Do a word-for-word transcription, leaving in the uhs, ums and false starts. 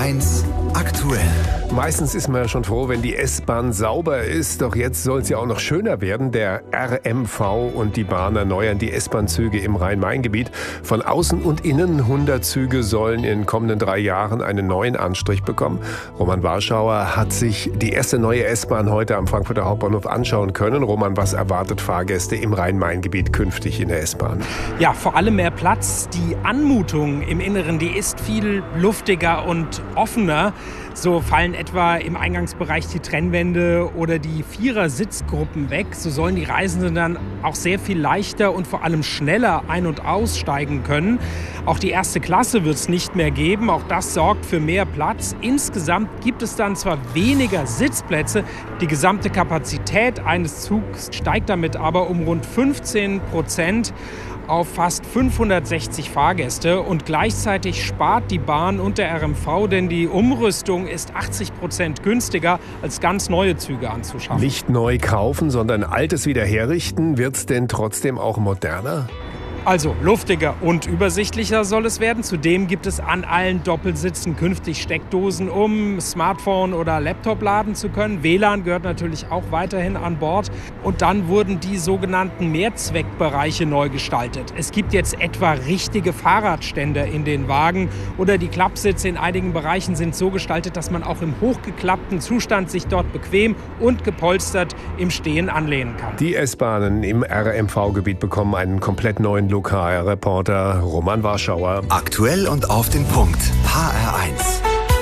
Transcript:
eins aktuell. Meistens ist man ja schon froh, wenn die S-Bahn sauber ist. Doch jetzt soll es ja auch noch schöner werden. Der R M V und die Bahn erneuern die S-Bahn-Züge im Rhein-Main-Gebiet. Von außen und innen hundert Züge sollen in den kommenden drei Jahren einen neuen Anstrich bekommen. Roman Warschauer hat sich die erste neue S-Bahn heute am Frankfurter Hauptbahnhof anschauen können. Roman, was erwartet Fahrgäste im Rhein-Main-Gebiet künftig in der S-Bahn? Ja, vor allem mehr Platz. Die Anmutung im Inneren, die ist viel luftiger und offener. So fallen etwa im Eingangsbereich die Trennwände oder die Vierer-Sitzgruppen weg. So sollen die Reisenden dann auch sehr viel leichter und vor allem schneller ein- und aussteigen können. Auch die erste Klasse wird es nicht mehr geben. Auch das sorgt für mehr Platz. Insgesamt gibt es dann zwar weniger Sitzplätze. Die gesamte Kapazität eines Zugs steigt damit aber um rund fünfzehn Prozent auf fast fünfhundertsechzig Fahrgäste. Und gleichzeitig spart die Bahn und der R M V, denn die Umrüstung ist achtzig Prozent günstiger, als ganz neue Züge anzuschaffen. Nicht neu kaufen, sondern Altes wieder herrichten. Wird es denn trotzdem auch moderner? Also luftiger und übersichtlicher soll es werden. Zudem gibt es an allen Doppelsitzen künftig Steckdosen, um Smartphone oder Laptop laden zu können. W L A N gehört natürlich auch weiterhin an Bord. Und dann wurden die sogenannten Mehrzweckbereiche neu gestaltet. Es gibt jetzt etwa richtige Fahrradständer in den Wagen oder die Klappsitze in einigen Bereichen sind so gestaltet, dass man auch im hochgeklappten Zustand sich dort bequem und gepolstert im Stehen anlehnen kann. Die S-Bahnen im R M V-Gebiet bekommen einen komplett neuen Lokalreporter Roman Warschauer. Aktuell und auf den Punkt. H R eins.